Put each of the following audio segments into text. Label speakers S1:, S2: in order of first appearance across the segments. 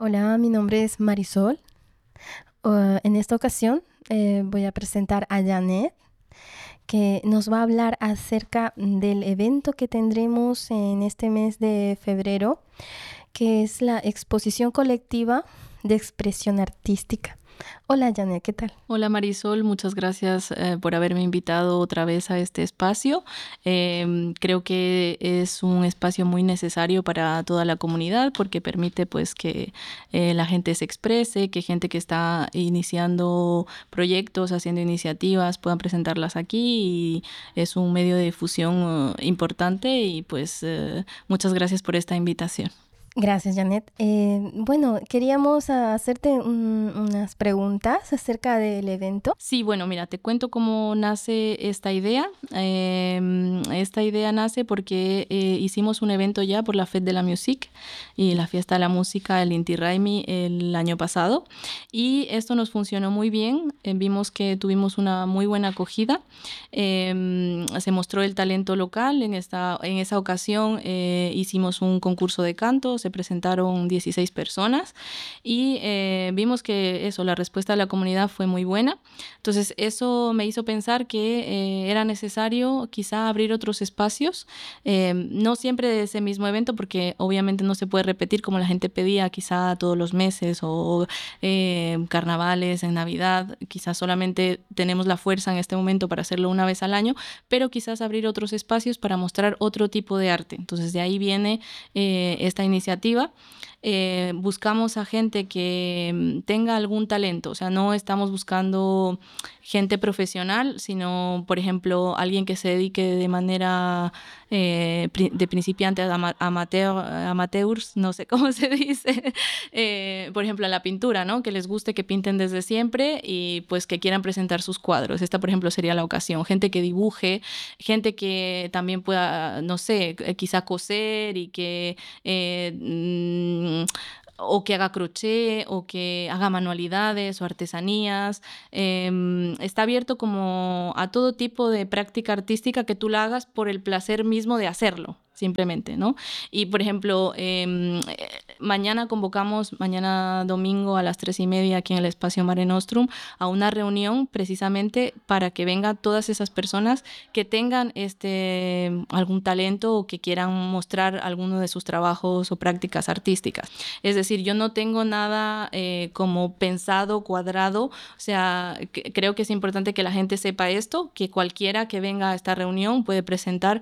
S1: Hola, mi nombre es Marisol. En esta ocasión voy a presentar a Janet, que nos va a hablar acerca del evento que tendremos en este mes de febrero, que es la exposición colectiva de expresión artística. Hola, Janet, ¿qué tal?
S2: Hola Marisol, muchas gracias por haberme invitado otra vez a este espacio. Creo que es un espacio muy necesario para toda la comunidad porque permite pues que la gente se exprese, que gente que está iniciando proyectos, haciendo iniciativas puedan presentarlas aquí y es un medio de difusión importante y pues muchas gracias por esta invitación.
S1: Gracias, Janet. Bueno, queríamos hacerte unas preguntas acerca del evento.
S2: Sí, bueno, mira, te cuento cómo nace esta idea. Esta idea nace porque hicimos un evento ya por la Fête de la Musique y la Fiesta de la Música, el Inti Raymi, el año pasado. Y esto nos funcionó muy bien. Vimos que tuvimos una muy buena acogida. Se mostró el talento local. En esa ocasión hicimos un concurso de canto, se presentaron 16 personas y vimos que eso, la respuesta de la comunidad fue muy buena. Entonces eso me hizo pensar que era necesario quizá abrir otros espacios, no siempre de ese mismo evento porque obviamente no se puede repetir como la gente pedía quizá todos los meses o carnavales en Navidad, quizás solamente tenemos la fuerza en este momento para hacerlo una vez al año, pero quizás abrir otros espacios para mostrar otro tipo de arte. Entonces de ahí viene esta iniciativa. Buscamos a gente que tenga algún talento, o sea, no estamos buscando gente profesional, sino, por ejemplo, alguien que se dedique de manera de principiante a amateurs, no sé cómo se dice, por ejemplo, a la pintura, ¿no? Que les guste, que pinten desde siempre y pues que quieran presentar sus cuadros. Esta, por ejemplo, sería la ocasión. Gente que dibuje, gente que también pueda, no sé, quizá coser y que o que haga crochet o que haga manualidades o artesanías. Está abierto como a todo tipo de práctica artística que tú la hagas por el placer mismo de hacerlo, simplemente, ¿no? Y, por ejemplo, mañana convocamos, mañana domingo a las 3:30 aquí en el espacio Mare Nostrum, a una reunión precisamente para que vengan todas esas personas que tengan algún talento o que quieran mostrar alguno de sus trabajos o prácticas artísticas. Es decir, yo no tengo nada como pensado, cuadrado, o sea, creo que es importante que la gente sepa esto, que cualquiera que venga a esta reunión puede presentar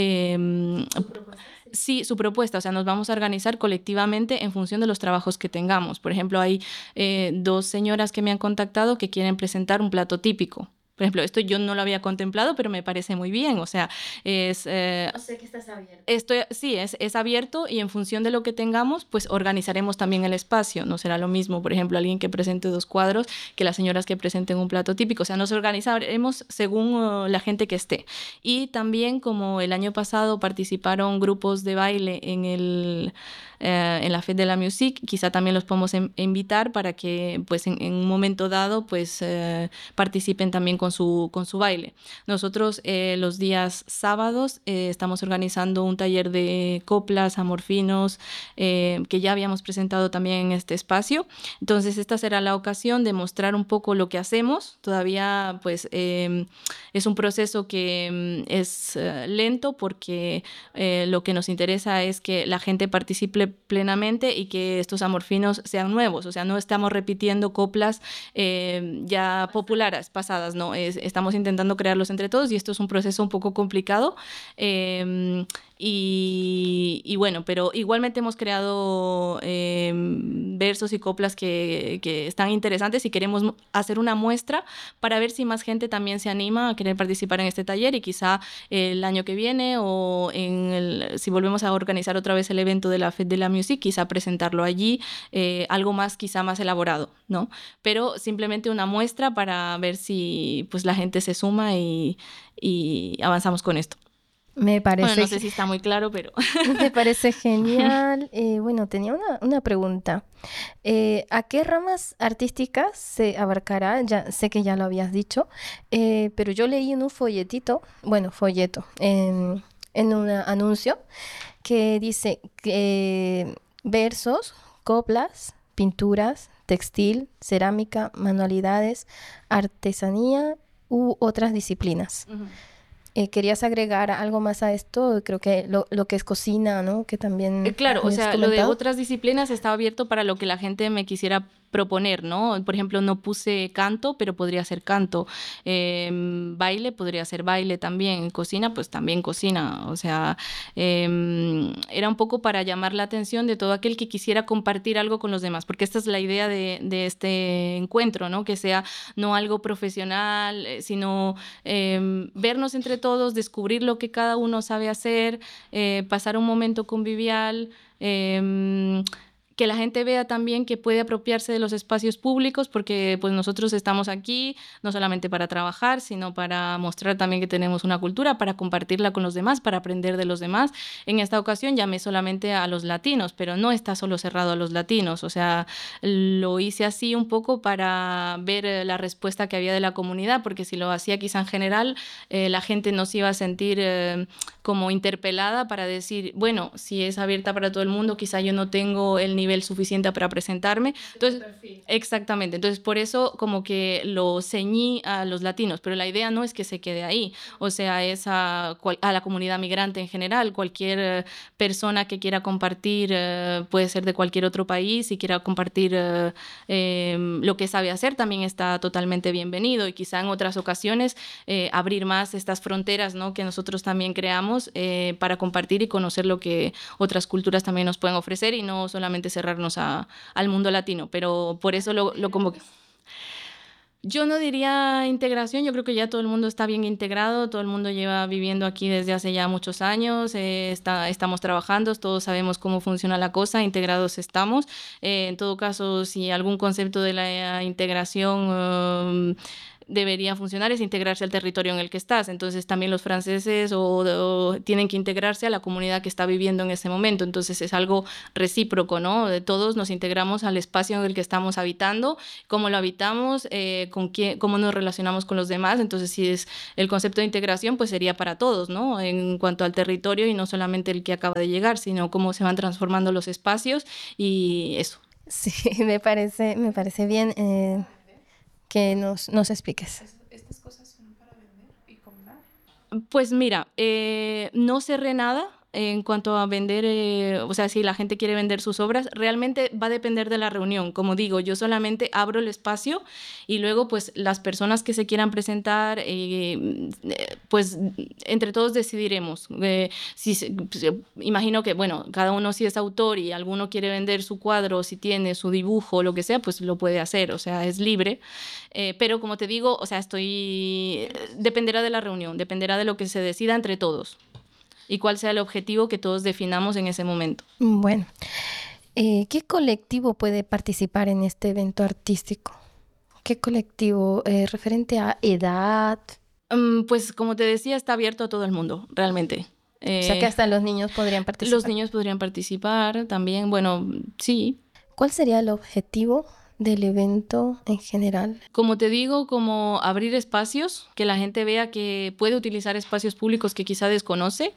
S2: sí, su propuesta, o sea, nos vamos a organizar colectivamente en función de los trabajos que tengamos. Por ejemplo, hay dos señoras que me han contactado que quieren presentar un plato típico. Por ejemplo, esto yo no lo había contemplado, pero me parece muy bien. O sea, es...
S1: O sé que estás abierto.
S2: Sí, es abierto y en función de lo que tengamos, pues organizaremos también el espacio. No será lo mismo, por ejemplo, alguien que presente 2 cuadros que las señoras que presenten un plato típico. O sea, nos organizaremos según la gente que esté. Y también, como el año pasado participaron grupos de baile en la Fête de la Musique, quizá también los podemos invitar para que pues en un momento dado pues participen también con su baile. Nosotros los días sábados estamos organizando un taller de coplas, amorfinos, que ya habíamos presentado también en este espacio. Entonces esta será la ocasión de mostrar un poco lo que hacemos. Todavía pues es un proceso que es lento porque lo que nos interesa es que la gente participe plenamente y que estos amorfinos sean nuevos, o sea, no estamos repitiendo coplas ya populares, pasadas, no, estamos intentando crearlos entre todos y esto es un proceso un poco complicado y bueno, pero igualmente hemos creado versos y coplas que están interesantes y queremos hacer una muestra para ver si más gente también se anima a querer participar en este taller y quizá el año que viene o si volvemos a organizar otra vez el evento de la Fête de la Musique, quizá presentarlo allí, algo más quizá más elaborado, ¿no? Pero simplemente una muestra para ver si pues la gente se suma y avanzamos con esto.
S1: Me
S2: Bueno,
S1: parece,
S2: no sé si está muy claro, pero...
S1: me parece genial. Bueno, tenía una pregunta. ¿A qué ramas artísticas se abarcará? Ya sé que ya lo habías dicho, pero yo leí en un folletito, bueno, folleto, en un anuncio que dice que versos, coplas, pinturas, textil, cerámica, manualidades, artesanía u otras disciplinas. ¿Querías agregar algo más a esto? Creo que lo que es cocina, ¿no? Que también
S2: Claro, o
S1: habías
S2: sea, lo de
S1: comentado.
S2: otras disciplinas estaba abierto para lo que la gente me quisiera proponer, ¿no? Por ejemplo, no puse canto, pero podría ser canto. Baile, podría ser baile también. Cocina, pues también cocina. O sea, era un poco para llamar la atención de todo aquel que quisiera compartir algo con los demás, porque esta es la idea de este encuentro, ¿no? Que sea no algo profesional, sino vernos entre todos, descubrir lo que cada uno sabe hacer, pasar un momento convivial, que la gente vea también que puede apropiarse de los espacios públicos, porque pues nosotros estamos aquí no solamente para trabajar, sino para mostrar también que tenemos una cultura, para compartirla con los demás, para aprender de los demás. En esta ocasión llamé solamente a los latinos, pero no está solo cerrado a los latinos, o sea, lo hice así un poco para ver la respuesta que había de la comunidad, porque si lo hacía quizá en general, la gente no se iba a sentir como interpelada para decir, bueno, si es abierta para todo el mundo, quizá yo no tengo el nivel suficiente para presentarme. Entonces, exactamente. Entonces, por eso como que lo ceñí a los latinos, pero la idea no es que se quede ahí. O sea, es a la comunidad migrante en general. Cualquier persona que quiera compartir, puede ser de cualquier otro país y quiera compartir lo que sabe hacer, también está totalmente bienvenido. Y quizá en otras ocasiones abrir más estas fronteras, ¿no? Que nosotros también creamos para compartir y conocer lo que otras culturas también nos pueden ofrecer y no solamente cerrarnos al mundo latino, pero por eso lo convoqué. Yo no diría integración, yo creo que ya todo el mundo está bien integrado, todo el mundo lleva viviendo aquí desde hace ya muchos años, estamos trabajando, todos sabemos cómo funciona la cosa, integrados estamos. En todo caso, si algún concepto de la integración debería funcionar es integrarse al territorio en el que estás. Entonces también los franceses tienen que integrarse a la comunidad que está viviendo en ese momento. Entonces es algo recíproco, ¿no? De todos nos integramos al espacio en el que estamos habitando, cómo lo habitamos, cómo nos relacionamos con los demás. Entonces si es el concepto de integración, pues sería para todos, ¿no? En cuanto al territorio y no solamente el que acaba de llegar, sino cómo se van transformando los espacios y eso.
S1: Sí, me parece bien que nos expliques.
S3: ¿Estas cosas son para vender y comprar?
S2: Pues mira, no cerré nada en cuanto a vender, o sea, si la gente quiere vender sus obras, realmente va a depender de la reunión. Como digo, yo solamente abro el espacio y luego pues las personas que se quieran presentar, pues entre todos decidiremos. Imagino que, bueno, cada uno si es autor y alguno quiere vender su cuadro, si tiene su dibujo o lo que sea, pues lo puede hacer, o sea, es libre. Pero como te digo, o sea, dependerá de la reunión, dependerá de lo que se decida entre todos y cuál sea el objetivo que todos definamos en ese momento.
S1: Bueno, ¿qué colectivo puede participar en este evento artístico? ¿Qué colectivo? ¿Referente a edad?
S2: Pues como te decía, está abierto a todo el mundo, realmente.
S1: O sea que hasta los niños podrían participar.
S2: Los niños podrían participar también, bueno, sí.
S1: ¿Cuál sería el objetivo del evento en general?
S2: Como te digo, como abrir espacios, que la gente vea que puede utilizar espacios públicos que quizá desconoce,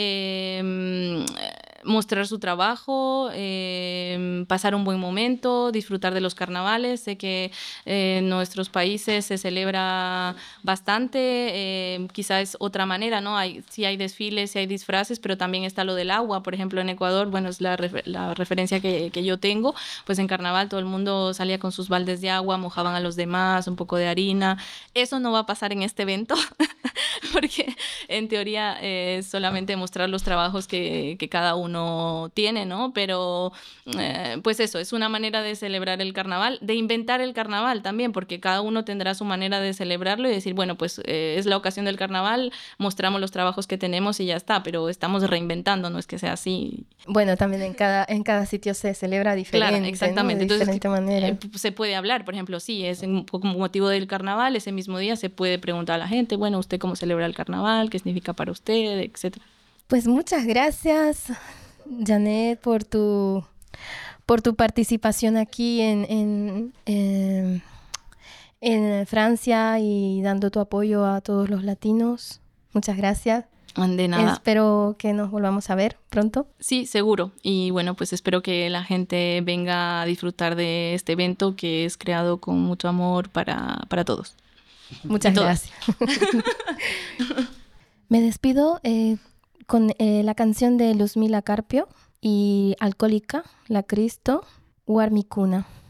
S2: mostrar su trabajo, pasar un buen momento, disfrutar de los carnavales. Sé que en nuestros países se celebra bastante, quizá es otra manera, ¿no? Sí hay desfiles, sí hay disfraces, pero también está lo del agua. Por ejemplo, en Ecuador, bueno, es la referencia que yo tengo, pues en carnaval todo el mundo salía con sus baldes de agua, mojaban a los demás, un poco de harina. Eso no va a pasar en este evento, porque en teoría es solamente mostrar los trabajos que cada uno tiene, ¿no? Pero pues eso, es una manera de celebrar el carnaval, de inventar el carnaval también, porque cada uno tendrá su manera de celebrarlo y decir, bueno, pues es la ocasión del carnaval, mostramos los trabajos que tenemos y ya está, pero estamos reinventando, no es que sea así.
S1: Bueno, también en cada sitio se celebra diferente,
S2: claro, exactamente.
S1: ¿no? De diferente manera.
S2: Se puede hablar, por ejemplo, sí, es como motivo del carnaval, ese mismo día se puede preguntar a la gente, bueno, ¿usted cómo celebra el carnaval? ¿Qué significa para usted? Etcétera.
S1: Pues muchas gracias, Janet, por tu participación aquí en Francia y dando tu apoyo a todos los latinos. Muchas gracias.
S2: De nada.
S1: Espero que nos volvamos a ver pronto.
S2: Sí, seguro. Y bueno, pues espero que la gente venga a disfrutar de este evento que es creado con mucho amor para todos.
S1: Muchas gracias. Me despido con la canción de Luzmila Carpio y Alcohólica, La Cristo, Huarmicuna.